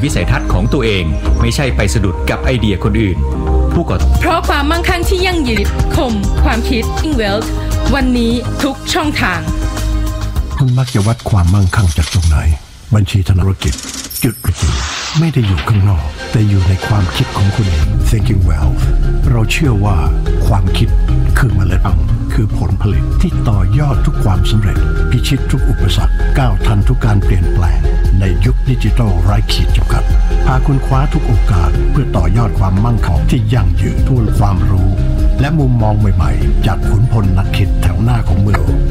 วิสัยทัศน์ของตัวเองไม่ใช่ไปสะดุดกับไอเดียคนอื่นผู้ก่อเพราะความมั่งคั่งที่ยั่งยืนคมความคิด Wealth วันนี้ทุกช่องทางคุณมักจะวัดความมั่งคั่งจากตรงไหนบัญชีธุรกิจจุดประสงค์ไม่ได้อยู่ข้างนอกแต่อยู่ในความคิดของคุณ Thinking Wealth เราเชื่อว่าความคิดคือเมล็ดพันธุ์คือผลผลิตที่ต่อยอดทุกความสำเร็จพิชิตทุกอุปสรรคก้าวทันทุกการเปลี่ยนแปลงในยุคดิจิทัลไร้ขีดจำกัดพาคุณคว้าทุกโอกาสเพื่อต่อยอดความมั่งคั่งที่ยั่งยืนด้วยความรู้และมุมมองใหม่ๆจากขุนพลนักคิดแถวหน้าของเมือง